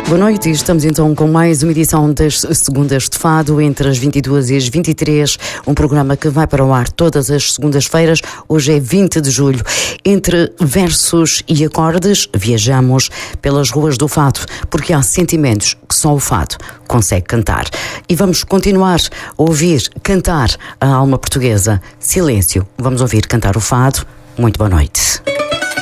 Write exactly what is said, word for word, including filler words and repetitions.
Boa noite, estamos então com mais uma edição das Segundas de Fado, entre as vinte e duas e as vinte e três, um programa que vai para o ar todas as segundas-feiras. Hoje é vinte de julho. Entre versos e acordes, viajamos pelas ruas do fado, porque há sentimentos que só o fado consegue cantar. E vamos continuar a ouvir cantar a alma portuguesa. Silêncio, vamos ouvir cantar o fado. Muito boa noite.